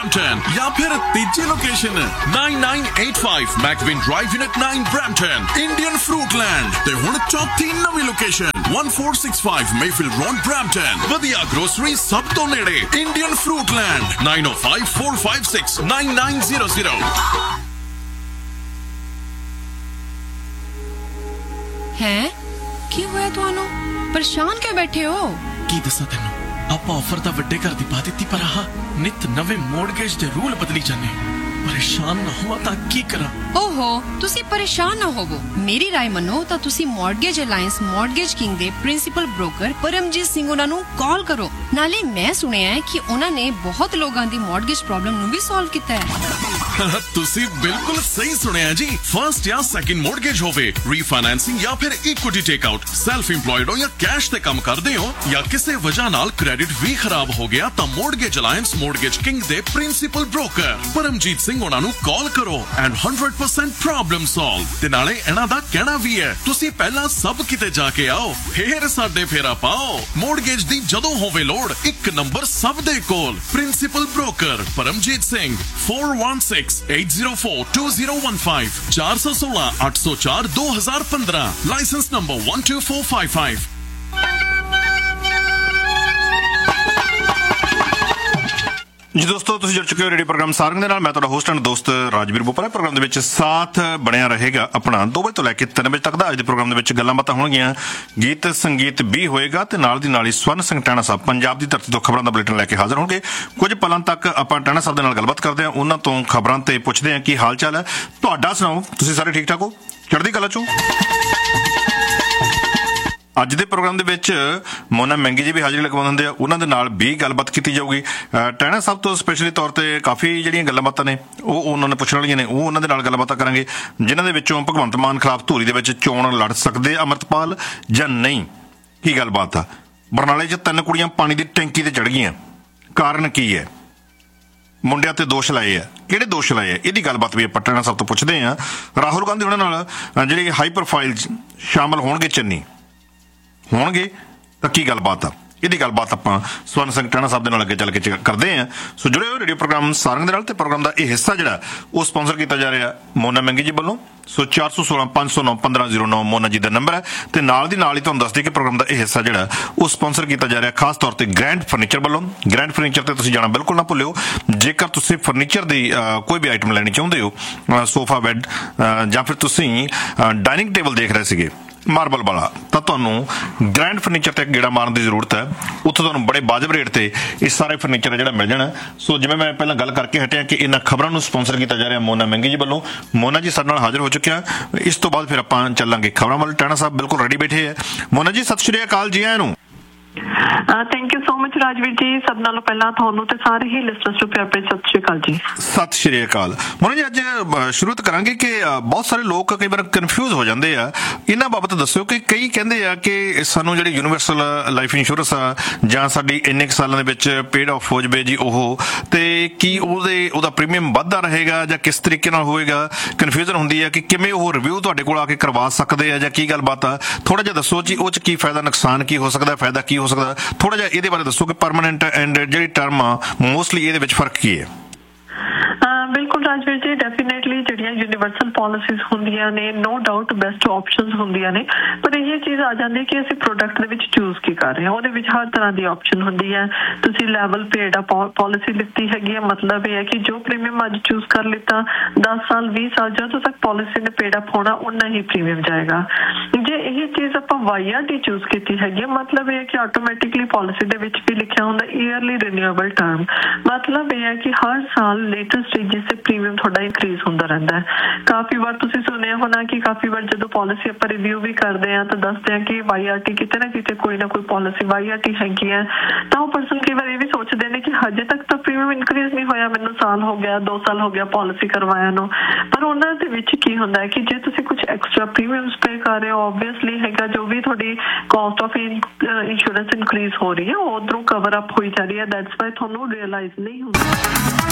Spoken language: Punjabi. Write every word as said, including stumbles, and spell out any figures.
Brampton या फिर तीजी location nine nine eight five Macvin Drive Unit nine Brampton Indian Fruitland ते हुण चौथी नवी location one four six five Mayfield Road Brampton वधिया ग्रोसरी सब तो नेड़े Indian Fruitland nine oh five four five six nine nine zero zero। हैं की होया तुहानू परेशान क्यों बैठे हो? की दसा तेनू ਆਪਾਂ ਆਫਰ ਦਾ ਵੱਡੇ ਘਰ ਦੀ ਪਾ ਦਿੱਤੀ ਪਰ ਆਹ ਨਿਤ ਨਵੇਂ ਮੌਰਗੇਜ ਦੇ ਰੂਲ ਬਦਲੀ ਜਾਂਦੇ ਪਰੇਸ਼ਾਨ ਨਾ ਹੋਵਾਂ ਤਾਂ ਕੀ ਕਰਾਂ। ਓਹੋ ਤੁਸੀਂ ਪਰੇਸ਼ਾਨ ਨਾ ਹੋਵੋ ਮੇਰੀ ਰਾਏ ਮੰਨੋ ਤਾਂ ਤੁਸੀਂ ਮੌਰਗੇਜ ਅਲਾਈਅੰਸ ਮੌਰਗੇਜ ਕਿੰਗ ਦੇ ਪ੍ਰਿੰਸੀਪਲ ਬ੍ਰੋਕਰ ਪਰਮਜੀਤ ਸਿੰਘ ਉਹਨਾਂ ਨੂੰ ਕਾਲ ਕਰੋ। ਨਾਲੇ ਮੈਂ ਸੁਣਿਆ ਹੈ ਕਿ ਉਹਨਾਂ ਨੇ ਬਹੁਤ ਲੋਕਾਂ ਦੀ ਮੌਰਗੇਜ ਪ੍ਰੋਬਲਮ ਨੂੰ ਵੀ ਸੋਲਵ ਕੀਤਾ ਹੈ। ਤੁਸੀਂ ਬਿਲਕੁਲ ਸਹੀ ਸੁਣਿਆ ਜੀ। ਫਰਸਟ ਜਾਂ ਸੈਕਿੰਡ ਮੌਰਗੇਜ ਹੋਵੇ ਰੀਫਾਈਨੈਂਸਿੰਗ ਜਾਂ ਫਿਰ equity take out self employed ਹੋ ਜਾਂ ਕੈਸ਼ ਤੇ ਕੰਮ ਕਰਦੇ ਹੋ ਜਾਂ ਕਿਸੇ ਵਜ੍ਹਾ ਨਾਲ ਕ੍ਰੈਡਿਟ ਵੀ ਖਰਾਬ ਹੋ ਗਿਆ ਤਾਂ ਮੌਰਗੇਜ ਅਲਾਈਅੰਸ ਮੌਰਗੇਜ ਕਿੰਗ ਦੇ ਪ੍ਰਿੰਸੀਪਲ ਬ੍ਰੋਕਰ ਪਰਮਜੀਤ ਸਿੰਘ ਉਹਨਾਂ ਨੂੰ ਕਾਲ ਕਰੋ and one hundred percent problem solve. ਤੇ ਨਾਲੇ ਇਹਨਾਂ ਦਾ ਕਹਿਣਾ ਵੀ ਹੈ ਤੁਸੀਂ ਪਹਿਲਾਂ ਸਭ ਕਿਤੇ ਜਾ ਕੇ ਆਓ ਫੇਰ ਸਾਡੇ ਫੇਰਾ ਪਾਓ। ਮੌਰਗੇਜ ਦੀ ਜਦੋਂ ਹੋਵੇ ਲੋੜ ਇੱਕ ਨੰਬਰ ਸਭ ਦੇ ਕੋਲ principal broker Paramjit Singh four one six eight zero four two zero one five four one six eight zero four two thousand fifteen licence number one two four five five। ਜੀ ਦੋਸਤੋ ਤੁਸੀਂ ਜੁੜ ਚੁੱਕੇ ਹੋ ਰੇਡੀਓ ਪ੍ਰੋਗਰਾਮ ਸਾਰੰਗ ਦੇ ਨਾਲ। ਮੈਂ ਤੁਹਾਡਾ ਹੋਸਟ ਐਂਡ ਦੋਸਤ ਰਾਜਵੀਰ ਬੋਪਰਾ। ਪ੍ਰੋਗਰਾਮ ਦੇ ਵਿੱਚ ਸਾਥ ਬਣਿਆ ਰਹੇਗਾ ਆਪਣਾ ਦੋ ਵਜੇ ਤੋਂ ਲੈ ਕੇ ਤਿੰਨ ਵਜੇ ਤੱਕ ਦਾ। ਅੱਜ ਦੇ ਪ੍ਰੋਗਰਾਮ ਦੇ ਵਿੱਚ ਗੱਲਾਂ ਬਾਤਾਂ ਹੋਣਗੀਆਂ, ਗੀਤ ਸੰਗੀਤ ਵੀ ਹੋਏਗਾ ਤੇ ਨਾਲ ਦੀ ਨਾਲ ਹੀ ਸਵਰਨ ਸਿੰਘ ਟਾਣਾ ਸਾਹਿਬ ਪੰਜਾਬ ਦੀ ਧਰਤੀ ਤੋਂ ਖਬਰਾਂ ਦਾ ਬੁਲੇਟਿਨ ਲੈ ਕੇ ਹਾਜ਼ਰ ਹੋਣਗੇ। ਕੁਝ ਪਲਾਂ ਤੱਕ ਆਪਾਂ ਟਾਣਾ ਸਾਹਿਬ ਦੇ ਨਾਲ ਗੱਲਬਾਤ ਕਰਦੇ ਹਾਂ, ਉਹਨਾਂ ਤੋਂ ਖਬਰਾਂ ਤੇ ਪੁੱਛਦੇ ਹਾਂ ਕੀ ਹਾਲ ਚਾਲ ਹੈ, ਤੁਹਾਡਾ ਸੁਣਾਓ, ਤੁਸੀਂ ਸਾਰੇ ਠੀਕ ਠਾਕ ਹੋ, ਚੜ੍ਹਦੀ ਕਲਾ ਚੋਂ। ਅੱਜ ਦੇ ਪ੍ਰੋਗਰਾਮ ਦੇ ਵਿੱਚ ਮੋਨਾ ਮਹਿੰਗੀ ਜੀ ਵੀ ਹਾਜ਼ਰੀ ਲਗਵਾਉਂਦੇ ਹੁੰਦੇ ਆ, ਉਹਨਾਂ ਦੇ ਨਾਲ ਵੀ ਗੱਲਬਾਤ ਕੀਤੀ ਜਾਊਗੀ। ਟਾਣਾ ਸਾਹਿਬ ਤੋਂ ਸਪੈਸ਼ਲੀ ਤੌਰ ਤੇ ਕਾਫੀ ਜਿਹੜੀਆਂ ਗੱਲਾਂ ਬਾਤਾਂ ਨੇ ਉਹ ਉਹਨਾਂ ਨੇ ਪੁੱਛਣ ਵਾਲੀਆਂ ਨੇ, ਉਹ ਉਹਨਾਂ ਦੇ ਨਾਲ ਗੱਲਬਾਤਾਂ ਕਰਾਂਗੇ, ਜਿਨ੍ਹਾਂ ਦੇ ਵਿੱਚੋਂ ਭਗਵੰਤ ਮਾਨ ਖਿਲਾਫ ਧੂਰੀ ਦੇ ਵਿੱਚ ਚੋਣ ਲੜ ਸਕਦੇ ਅਮਰਤਪਾਲ ਜਾਂ ਨਹੀਂ, ਕੀ ਗੱਲਬਾਤ ਆ। ਬਰਨਾਲੇ 'ਚ ਤਿੰਨ ਕੁੜੀਆਂ ਪਾਣੀ ਦੀ ਟੈਂਕੀ ਤੇ ਚੜ ਗਈਆਂ, ਕਾਰਨ ਕੀ ਹੈ, ਮੁੰਡਿਆਂ ਤੇ ਦੋਸ਼ ਲਾਏ ਆ, ਕਿਹੜੇ ਦੋਸ਼ ਲਾਏ ਆ, ਇਹਦੀ ਗੱਲਬਾਤ ਵੀ ਆਪਾਂ ਟਾਣਾ ਸਾਹਿਬ ਤੋਂ ਪੁੱਛਦੇ ਹਾਂ। ਰਾਹੁਲ ਗਾਂਧੀ ਉਹਨਾਂ ਨਾਲ ਜਿਹੜੇ ਹਾਈ ਪ੍ਰੋਫਾਈਲ ਸ਼ਾਮਲ ਹੋਣਗੇ ਚੰਨੀ ਹੋਣਗੇ ਤਾਂ ਕੀ ਗੱਲਬਾਤ ਆ, ਇਹਦੀ ਗੱਲਬਾਤ ਆਪਾਂ ਸਵਰਨ ਸਿੰਘ ਟਾਣਾ ਸਾਹਿਬ ਦੇ ਨਾਲ ਅੱਗੇ ਚੱਲ ਕੇ ਕਰਦੇ ਹਾਂ। ਸੋ ਜੁੜੇ ਹੋਏ ਰੇਡੀਓ ਪ੍ਰੋਗਰਾਮ ਸਾਰੰਗ ਦੇ ਨਾਲ। ਤੇ ਪ੍ਰੋਗਰਾਮ ਦਾ ਇਹ ਹਿੱਸਾ ਜਿਹੜਾ ਉਹ ਸਪਾਂਸਰ ਕੀਤਾ ਜਾ ਰਿਹਾ ਮੋਨਾ ਮਹਿੰਗੀ ਜੀ ਵੱਲੋਂ। ਸੋ ਚਾਰ ਸੌ ਸੋਲਾਂ ਪੰਜ ਸੌ ਨੌ ਪੰਦਰਾਂ ਜ਼ੀਰੋ ਨੌ ਮੋਨਾ ਜੀ ਦਾ ਨੰਬਰ ਹੈ। ਤੇ ਨਾਲ ਦੀ ਨਾਲ ਹੀ ਤੁਹਾਨੂੰ ਦੱਸ ਦਈਏ ਕਿ ਪ੍ਰੋਗਰਾਮ ਦਾ ਇਹ ਹਿੱਸਾ ਜਿਹੜਾ ਉਹ ਸਪਾਂਸਰ ਕੀਤਾ ਜਾ ਰਿਹਾ ਖਾਸ ਤੌਰ ਤੇ ਗ੍ਰੈਂਡ ਫਰਨੀਚਰ ਵੱਲੋਂ। ਗ੍ਰੈਂਡ ਫਰਨੀਚਰ ਤੇ ਤੁਸੀਂ ਜਾਣਾ ਬਿਲਕੁਲ ਨਾ ਭੁੱਲਿਓ। ਜੇਕਰ ਤੁਸੀਂ ਫਰਨੀਚਰ ਦੀ ਕੋਈ ਵੀ ਆਈਟਮ ਲੈਣੀ ਚਾਹੁੰਦੇ ਹੋ, ਸੋਫਾ ਬੈੱਡ ਜਾਂ ਫਿਰ ਤੁਸੀਂ ਡਾਈਨਿੰਗ ਟੇਬਲ ਦੇਖ ਰਹੇ ਸੀਗੇ ਮਾਰਬਲ ਵਾਲਾ, ਤਾਂ ਤੁਹਾਨੂੰ ਗ੍ਰੈਂਡ ਫਰਨੀਚਰ ਤੇ ਗੇੜਾ ਮਾਰਨ ਦੀ ਜ਼ਰੂਰਤ ਹੈ। ਉੱਥੋਂ ਤੁਹਾਨੂੰ ਬੜੇ ਵਾਜਬ ਰੇਟ ਤੇ ਇਹ ਸਾਰੇ ਫਰਨੀਚਰ ਜਿਹੜਾ ਮਿਲ ਜਾਣਾ। ਸੋ ਜਿਵੇਂ ਮੈਂ ਪਹਿਲਾਂ ਗੱਲ ਕਰਕੇ ਹਟਿਆ ਕਿ ਇਹਨਾਂ ਖਬਰਾਂ ਨੂੰ ਸਪਾਂਸਰ ਕੀਤਾ ਜਾ ਰਿਹਾ ਮੋਨਾ ਮਹਿੰਗੀ ਜੀ ਵੱਲੋਂ। ਮੋਨਾ ਜੀ ਸਾਡੇ ਨਾਲ ਹਾਜ਼ਰ ਹੋ ਚੁੱਕਿਆ। ਇਸ ਤੋਂ ਬਾਅਦ ਫਿਰ ਆਪਾਂ ਚੱਲਾਂਗੇ ਖਬਰਾਂ ਵੱਲ। ਟਾਣਾ ਸਾਹਿਬ ਬਿਲਕੁਲ ਰੈਡੀ ਬੈਠੇ ਹੈ। ਮੋਨਾ ਜੀ ਸਤਿ ਸ਼੍ਰੀ ਅਕਾਲ ਜੀ ਆਇਆਂ ਨੂੰ। Thank you so much Rajveer ਜੀ। ਸਭ ਨਾਲੋਂ ਪਹਿਲਾਂ ਤੁਹਾਨੂੰ ਤੇ ਸਾਰੇ ਹੀ ਲਿਸਨਰਸ ਨੂੰ ਪਿਆਰ ਭਰੀ ਸਤਿ ਸ਼੍ਰੀ ਅਕਾਲ ਜੀ। ਸਤਿ ਸ਼੍ਰੀ ਅਕਾਲ। ਮੋਨਾ ਜੀ ਅੱਜ ਸ਼ੁਰੂਆਤ ਕਰਾਂਗੇ ਕਿ ਬਹੁਤ ਸਾਰੇ ਲੋਕ ਕਈ ਵਾਰ ਕਨਫਿਊਜ਼ ਹੋ ਜਾਂਦੇ ਆ, ਇਹਨਾਂ ਬਾਬਤ ਦੱਸਿਓ ਕਿ ਕਈ ਕਹਿੰਦੇ ਆ ਕਿ ਸਾਨੂੰ ਜਿਹੜੀ ਯੂਨੀਵਰਸਲ ਲਾਈਫ ਇੰਸ਼ੋਰੈਂਸ ਆ ਜਾਂ ਸਾਡੀ ਇੰਨੇ ਕੁ ਸਾਲਾਂ ਦੇ ਵਿੱਚ ਪੇਡ ਆਫ ਹੋ ਜਾਵੇ ਜੀ ਉਹ, ਤੇ ਕੀ ਉਹਦੇ ਉਹਦਾ ਪ੍ਰੀਮੀਅਮ ਵੱਧਦਾ ਰਹੇਗਾ ਜਾਂ ਕਿਸ ਤਰੀਕੇ ਨਾਲ ਹੋਏਗਾ। ਕਨਫਿਊਜ਼ਨ ਹੁੰਦੀ ਹੈ ਕਿ ਕਿਵੇਂ ਉਹ ਰਿਵਿਊ ਤੁਹਾਡੇ ਕੋਲ ਆ ਕੇ ਕਰਵਾ ਸਕਦੇ ਆ ਜਾਂ ਕੀ ਗੱਲਬਾਤ ਆ। ਥੋੜਾ ਜਿਹਾ ਦੱਸੋ ਜੀ ਉਹ 'ਚ ਕੀ ਫਾਇਦਾ, ਨੁਕਸਾਨ ਕੀ ਹੋ ਸਕਦਾ, ਫਾਇਦਾ ਕੀ ਹੋ ਸਕਦਾ, ਥੋੜਾ ਜਿਹਾ ਇਹਦੇ ਬਾਰੇ ਦੱਸੋ ਕਿ ਪਰਮਾਨੈਂਟ ਐਂਡ ਜਿਹੜੀ ਟਰਮ ਆ ਮੋਸਟਲੀ ਇਹਦੇ ਵਿੱਚ ਫਰਕ ਕੀ ਹੈ। ਬਿਲਕੁਲ ਰਾਜਵੀਰ ਜੀ, ਡੈਫੀਨੇਟਲੀ ਜਿਹੜੀਆਂ ਯੂਨੀਵਰਸਲ ਪਾਲਿਸੀਜ਼ ਹੁੰਦੀਆਂ ਨੇ ਨੋ ਡਾਊਟ ਬੈਸਟ ਆਪਸ਼ਨਸ ਹੁੰਦੀਆਂ ਨੇ, ਪਰ ਇਹ ਚੀਜ਼ ਆ ਜਾਂਦੀ ਕਿ ਅਸੀਂ ਪ੍ਰੋਡਕਟ ਦੇ ਵਿੱਚ ਚੂਜ਼ ਕੀ ਕਰ ਰਹੇ ਹਾਂ। ਉਹਦੇ ਵਿੱਚ ਹਰ ਤਰ੍ਹਾਂ ਦੀ ਆਪਸ਼ਨ ਹੁੰਦੀ ਹੈ। ਤੁਸੀਂ ਲੈਵਲ ਪੇਡ ਪਾਲਿਸੀ ਲਿੱਤੀ ਹੈਗੀ ਹੈ, ਮਤਲਬ ਇਹ ਹੈ ਕਿ ਜੋ ਪ੍ਰੀਮੀਅਮ ਅੱਜ ਚੂਜ਼ ਕਰ ਲਿੱਤਾ ਦਸ ਸਾਲ ਵੀਹ ਸਾਲ ਜਦੋਂ ਤੱਕ ਪਾਲਿਸੀ ਨੇ ਪੇਡ ਅਪ ਹੋਣਾ ਉਨਾ ਹੀ ਪ੍ਰੀਮੀਅਮ ਜਾਏਗਾ। ਜੇ ਇਹ ਚੀਜ਼ ਆਪਾਂ ਵਾਈ ਆਰ ਟੀ ਚੂਜ਼ ਕੀਤੀ ਹੈਗੀ, ਮਤਲਬ ਇਹ ਹੈ ਕਿ ਆਟੋਮੈਟਿਕਲੀ ਪਾਲਿਸੀ ਦੇ ਵਿੱਚ ਵੀ ਲਿਖਿਆ ਹੁੰਦਾ ਈਅਰਲੀ ਰੀਨਿਊਏਬਲ ਟਰਮ, ਮਤਲਬ ਇਹ ਹੈ ਕਿ ਹਰ ਸਾਲ ਲੇਟੈਸਟ ਸਟੇਜਿਸ ਤੇ ਪ੍ਰੀਮੀਅਮ ਤੁਹਾਡਾ ਇਨਕਰੀਜ਼ ਹੁੰਦਾ ਰਹਿੰਦਾ ਹੈ। ਕਾਫੀ ਵਾਰ ਤੁਸੀਂ ਸੁਣਿਆ ਹੋਣਾ ਕਿ ਕਾਫੀ ਵਾਰ ਜਦੋਂ ਪਾਲਿਸੀ ਆਪਾਂ ਰਿਵਿਊ ਵੀ ਕਰਦੇ ਹਾਂ ਤਾਂ ਦੱਸਦੇ ਹਾਂ ਕਿ ਵਾਈ ਆਰ ਟੀ ਕਿਤੇ ਨਾ ਕਿਤੇ ਕੋਈ ਨਾ ਕੋਈ ਪਾਲਿਸੀ ਵਾਈ ਆਰ ਟੀ ਹੈਗੀ ਹੈ, ਤਾਂ ਉਹ ਪਰਸਨ ਕਈ ਵਾਰ ਇਹ ਵੀ ਸੋਚਦੇ ਨੇ ਕਿ ਹਜੇ ਤੱਕ ਤਾਂ ਪ੍ਰੀਮੀਅਮ ਇਨਕਰੀਜ਼ ਨਹੀਂ ਹੋਇਆ, ਮੈਨੂੰ ਸਾਲ ਹੋ ਗਿਆ ਦੋ ਸਾਲ ਹੋ ਗਿਆ ਪਾਲਿਸੀ ਕਰਵਾਇਆ ਨੂੰ। ਪਰ ਉਹਨਾਂ ਦੇ ਵਿੱਚ ਕੀ ਹੁੰਦਾ ਹੈ ਕਿ ਜੇ ਤੁਸੀਂ ਕੁਝ ਐਕਸਟਰਾ ਪ੍ਰੀਮੀਅਮਸ ਪੇ ਕਰ ਰਹੇ ਹੋ, ਓਬਵੀਅਸਲੀ ਹੈਗਾ ਜੋ ਵੀ ਤੁਹਾਡੀ ਕਾਸਟ ਆਫ ਇੰਸ਼ੋਰੈਂਸ ਇਨਕਰੀਜ਼ ਹੋ ਰਹੀ ਹੈ ਉਹ ਉਧਰੋਂ ਕਵਰ ਅਪ ਹੋਈ ਜਾ ਰਹੀ ਹੈ। ਦੈਟਸ ਵਾਈ ਤੁਹਾਨੂੰ ਰਿਅਲਾਈਜ਼ ਨਹੀਂ ਹੁੰਦਾ।